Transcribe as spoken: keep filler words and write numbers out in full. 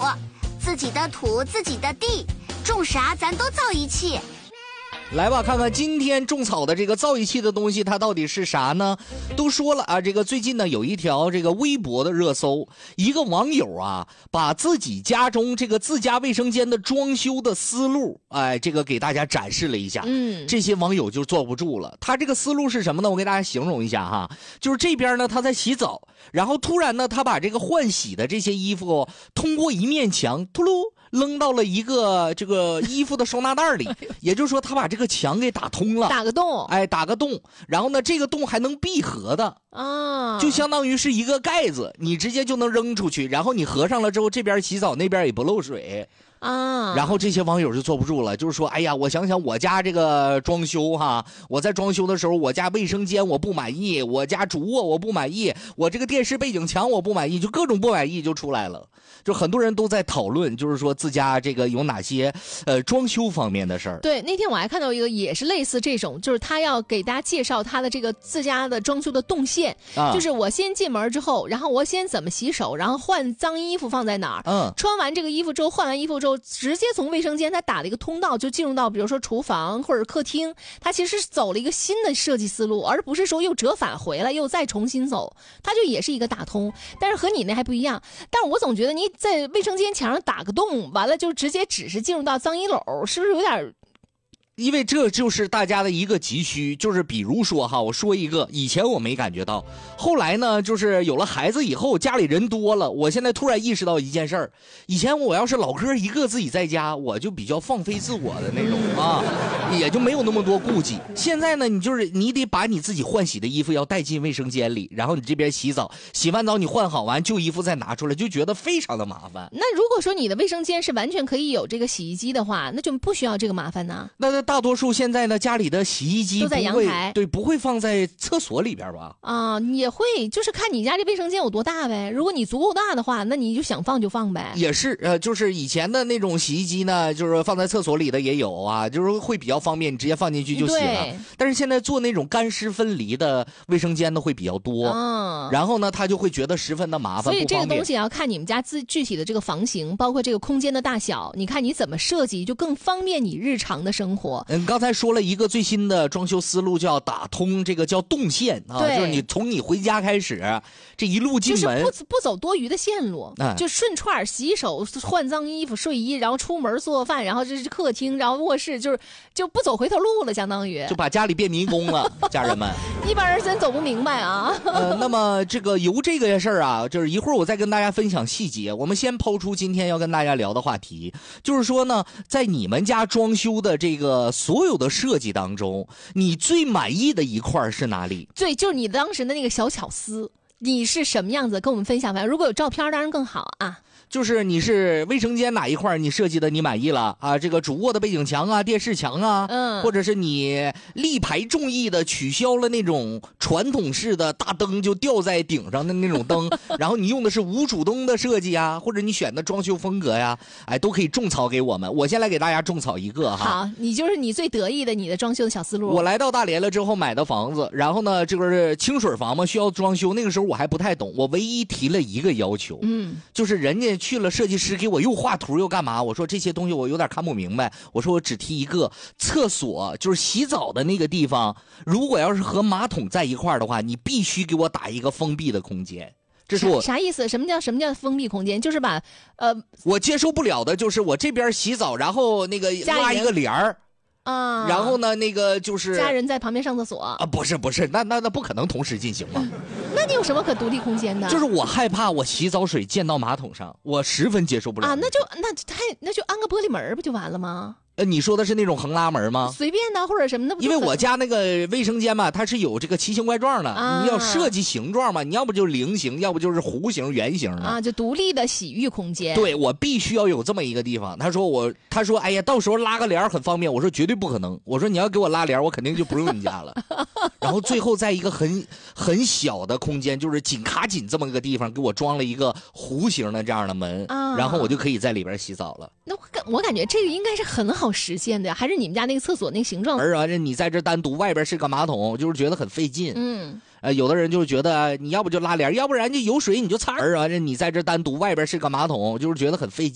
自己的土，自己的地，种啥咱都造一气。 来吧，看看今天种草的这个造一气的东西它到底是啥呢？都说了啊，这个最近呢有一条这个微博的热搜，一个网友啊把自己家中这个自家卫生间的装修的思路，哎，这个给大家展示了一下。嗯，这些网友就坐不住了。他这个思路是什么呢？我给大家形容一下哈，就是这边呢他在洗澡，然后突然呢他把这个换洗的这些衣服通过一面墙突噜扔到了一个这个衣服的收纳袋里，也就是说他把这个墙给打通了， 打个洞， 哎，打个洞，然后呢这个洞还能闭合的啊，就相当于是一个盖子，你直接就能扔出去，然后你合上了之后，这边洗澡那边也不漏水啊。然后这些网友就坐不住了，就是说，哎呀，我想想我家这个装修哈，我在装修的时候，我家卫生间我不满意，我家主卧我不满意，我这个电视背景墙我不满意，就各种不满意就出来了。就很多人都在讨论，就是说自家这个有哪些呃装修方面的事儿。 对，那天我还看到一个也是类似这种，就是他要给大家介绍他的这个自家的装修的动线，啊、就是我先进门之后，然后我先怎么洗手，然后换脏衣服放在哪儿，嗯，穿完这个衣服之后，换完衣服之后，直接从卫生间他打了一个通道，就进入到比如说厨房或者客厅，他其实是走了一个新的设计思路，而不是说又折返回来又再重新走，他就也是一个打通，但是和你那还不一样。但是我总觉得你在卫生间墙上打个洞，完了就直接只是进入到脏衣篓，是不是有点？ 因为这就是大家的一个急需，就是比如说哈，我说一个，以前我没感觉到，后来呢，就是有了孩子以后，家里人多了，我现在突然意识到一件事儿，以前我要是老哥一个自己在家，我就比较放飞自我的那种啊，也就没有那么多顾忌。现在呢，你就是你得把你自己换洗的衣服要带进卫生间里，然后你这边洗澡，洗完澡你换好完旧衣服再拿出来，就觉得非常的麻烦。 那如果说你的卫生间是完全可以有这个洗衣机的话，那就不需要这个麻烦呢？ 那大多数现在呢，家里的洗衣机都在阳台， 对，不会放在厕所里边吧？ 啊，也会，就是看你家这卫生间有多大呗。如果你足够大的话，那你就想放就放呗。 也是，呃，就是以前的那种洗衣机呢，就是放在厕所里的也有啊，就是会比较方便，你直接放进去就洗了。但是现在做那种干湿分离的卫生间的会比较多，啊，然后呢，他就会觉得十分的麻烦。 所以这个东西要看你们家自具体的这个房型，包括这个空间的大小，你看你怎么设计，就更方便你日常的生活。 嗯，刚才说了一个最新的装修思路，叫打通这个叫动线啊，就是你从你回家开始，这一路进门， 就是不不走多余的线路，哎，就顺串洗手、换脏衣服、睡衣，然后出门做饭，然后这是客厅，然后卧室，就是就不走回头路了，相当于就把家里变迷宫了，家人们。 一般人真走不明白啊。 呃，那么这个由这个事儿啊，就是一会儿我再跟大家分享细节。我们先抛出今天要跟大家聊的话题，就是说呢，在你们家装修的这个所有的设计当中，你最满意的一块是哪里？ 对，就是你当时的那个小巧思，你是什么样子？跟我们分享吧。如果有照片，当然更好啊。 就是你是卫生间哪一块你设计的你满意了啊？这个主卧的背景墙啊、电视墙啊，嗯，或者是你力排众议的取消了那种传统式的大灯就吊在顶上的那种灯，然后你用的是无主灯的设计啊，或者你选的装修风格呀，哎，都可以种草给我们。我先来给大家种草一个哈。 好，你就是你最得意的你的装修的小思路。 我来到大连了之后买的房子，然后呢，这个是清水房嘛，需要装修。那个时候我还不太懂，我唯一提了一个要求，嗯，就是人家去了设计师给我又画图又干嘛，我说这些东西我有点看不明白，我说我只提一个，厕所就是洗澡的那个地方，如果要是和马桶在一块的话，你必须给我打一个封闭的空间。这是我啥, 啥意思？什么叫什么叫封闭空间？就是把呃， 我接受不了的就是我这边洗澡，然后那个拉一个帘儿啊，然后呢，那个就是家人在旁边上厕所啊，不是不是，那那那不可能同时进行嘛。 那你有什么可独立空间的？ 就是我害怕我洗澡水溅到马桶上，我十分接受不了啊。那就那太那就安个玻璃门不就完了吗？ 呃，你说的是那种横拉门吗？ 随便的，或者什么的。 因为我家那个卫生间嘛，它是有这个奇形怪状的，啊、你要设计形状嘛，你要不就是菱形，要不就是弧形、圆形的啊，就独立的洗浴空间。 对，我必须要有这么一个地方。他说我，他说，哎呀，到时候拉个帘很方便。我说绝对不可能。我说你要给我拉帘，我肯定就不用你家了。然后最后在一个很很小的空间，就是紧卡紧这么一个地方，给我装了一个弧形的这样的门，啊、然后我就可以在里边洗澡了。 那我感我感觉这个应该是很好实现的呀，还是你们家那个厕所那个形状？ 而且你在这单独，外边是个马桶，就是觉得很费劲。嗯，呃，有的人就是觉得你要不就拉帘，要不然就有水你就擦。而且你在这单独，外边是个马桶，就是觉得很费劲。